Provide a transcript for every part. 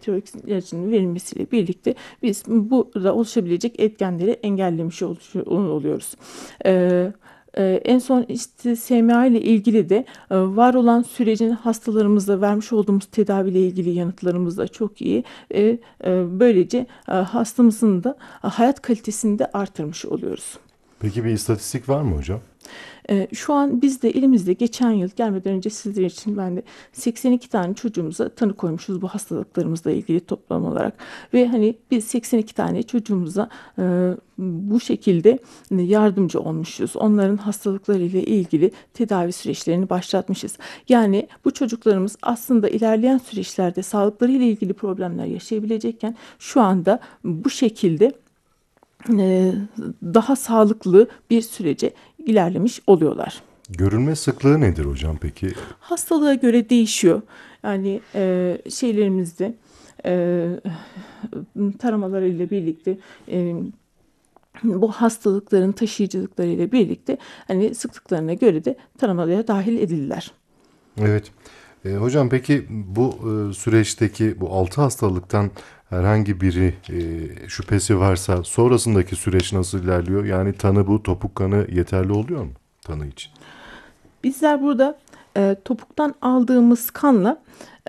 tiroid ilacının verilmesiyle birlikte biz burada oluşabilecek etkenleri engellemiş oluyoruz. En son işte SMA ile ilgili de var olan sürecin hastalarımızda vermiş olduğumuz tedaviyle ilgili yanıtlarımız da çok iyi. Böylece hastamızın da hayat kalitesini de artırmış oluyoruz. Peki bir istatistik var mı hocam? Şu an bizde elimizde geçen yıl gelmeden önce sizler için ben de 82 tane çocuğumuza tanı koymuşuz bu hastalıklarımızla ilgili toplam olarak. Ve hani biz 82 tane çocuğumuza bu şekilde yardımcı olmuşuz. Onların hastalıklarıyla ilgili tedavi süreçlerini başlatmışız. Yani bu çocuklarımız aslında ilerleyen süreçlerde sağlıklarıyla ilgili problemler yaşayabilecekken şu anda bu şekilde daha sağlıklı bir sürece ilerlemiş oluyorlar. Görülme sıklığı nedir hocam peki? Hastalığa göre değişiyor. Yani şeylerimizde taramalarıyla birlikte bu hastalıkların taşıyıcılıklarıyla birlikte hani sıklıklarına göre de taramalara dahil edilirler. Evet. Hocam peki bu süreçteki bu 6 hastalıktan herhangi biri şüphesi varsa sonrasındaki süreç nasıl ilerliyor? Yani tanı bu topuk kanı yeterli oluyor mu tanı için? Bizler burada topuktan aldığımız kanla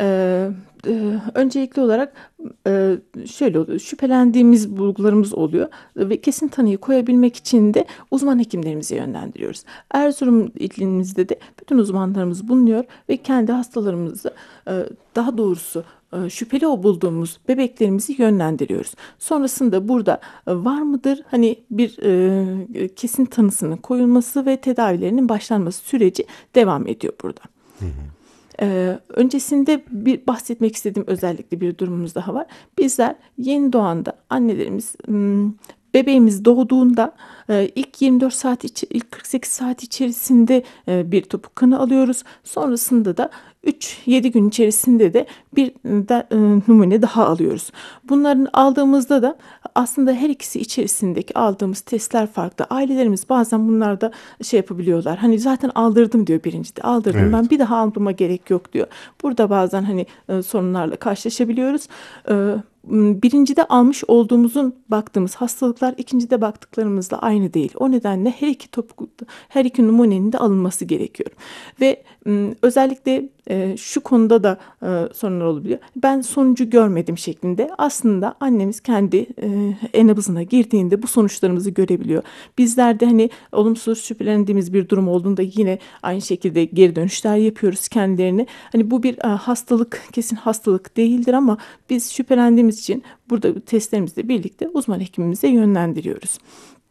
öncelikli olarak şöyle oluyor. Şüphelendiğimiz bulgularımız oluyor ve kesin tanıyı koyabilmek için de uzman hekimlerimize yönlendiriyoruz. Erzurum ilimizde de bütün uzmanlarımız bulunuyor ve kendi hastalarımızı daha doğrusu şüpheli bulduğumuz bebeklerimizi yönlendiriyoruz. Sonrasında burada var mıdır hani bir kesin tanısının koyulması ve tedavilerinin başlanması süreci devam ediyor burada. Hı hı. Öncesinde bir bahsetmek istediğim özellikle bir durumumuz daha var. Bizler yeni doğanda annelerimiz bebeğimiz doğduğunda ilk 24 saat ilk 48 saat içerisinde bir topuk kanı alıyoruz. Sonrasında da 3-7 gün içerisinde de bir numune daha alıyoruz. Bunların aldığımızda da aslında her ikisi içerisindeki aldığımız testler farklı. Ailelerimiz bazen bunlarda şey yapabiliyorlar. Hani zaten aldırdım diyor birincide. Aldırdım Evet. ben bir daha almama gerek yok diyor. Burada bazen hani sorunlarla karşılaşabiliyoruz. Birincide almış olduğumuzun baktığımız hastalıklar ikincide baktıklarımızla aynı değil. O nedenle her iki numunenin de alınması gerekiyor. Ve özellikle şu konuda da sorunlar olabiliyor. Ben sonucu görmedim şeklinde. Aslında annemiz kendi e-nabızına girdiğinde bu sonuçlarımızı görebiliyor. Bizler de hani olumsuz şüphelendiğimiz bir durum olduğunda yine aynı şekilde geri dönüşler yapıyoruz kendilerine. Hani bu bir hastalık, kesin hastalık değildir ama biz şüphelendiğimiz için burada testlerimizle birlikte uzman hekimimize yönlendiriyoruz.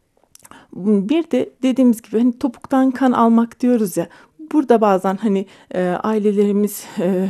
Bir de dediğimiz gibi hani topuktan kan almak diyoruz ya. Burada bazen hani ailelerimiz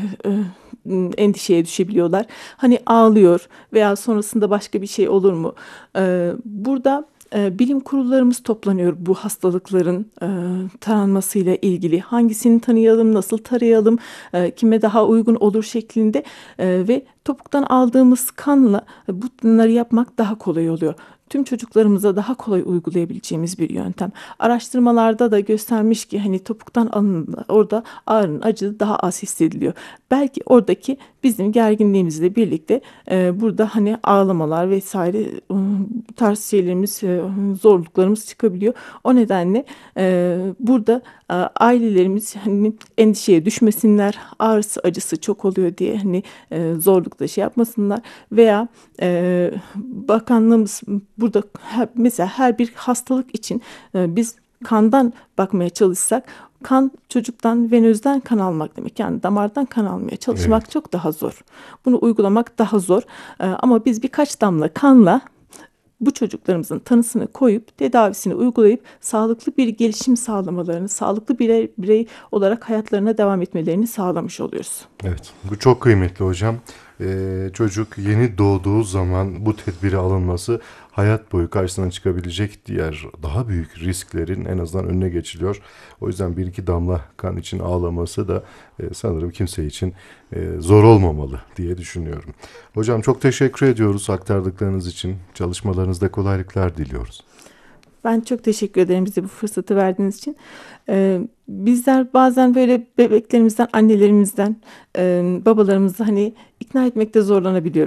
endişeye düşebiliyorlar. Hani ağlıyor veya sonrasında başka bir şey olur mu? Burada bilim kurullarımız toplanıyor bu hastalıkların taranmasıyla ilgili. Hangisini tanıyalım, nasıl tarayalım, kime daha uygun olur şeklinde ve topuktan aldığımız kanla bunları yapmak daha kolay oluyor. Tüm çocuklarımıza daha kolay uygulayabileceğimiz bir yöntem. Araştırmalarda da göstermiş ki hani topuktan alındı orada ağrının acısı daha az hissediliyor. Belki oradaki bizim gerginliğimizle birlikte burada hani ağlamalar vesaire bu tarz şeylerimiz zorluklarımız çıkabiliyor. O nedenle burada ailelerimiz hani endişeye düşmesinler. Ağrısı acısı çok oluyor diye hani zorlukla şey yapmasınlar veya bakanlığımız burada mesela her bir hastalık için biz kandan bakmaya çalışsak kan çocuktan venözden kan almak demek. Yani damardan kan almaya çalışmak Evet. çok daha zor. Bunu uygulamak daha zor. Ama biz birkaç damla kanla bu çocuklarımızın tanısını koyup tedavisini uygulayıp sağlıklı bir gelişim sağlamalarını, sağlıklı birey olarak hayatlarına devam etmelerini sağlamış oluyoruz. Evet, bu çok kıymetli hocam. Çocuk yeni doğduğu zaman bu tedbiri alınması hayat boyu karşısına çıkabilecek diğer daha büyük risklerin en azından önüne geçiliyor. O yüzden bir iki damla kan için ağlaması da sanırım kimse için zor olmamalı diye düşünüyorum. Hocam çok teşekkür ediyoruz aktardıklarınız için. Çalışmalarınızda kolaylıklar diliyoruz. Ben çok teşekkür ederim bize bu fırsatı verdiğiniz için. Bizler bazen böyle bebeklerimizden, annelerimizden, babalarımızı hani ikna etmekte zorlanabiliyoruz.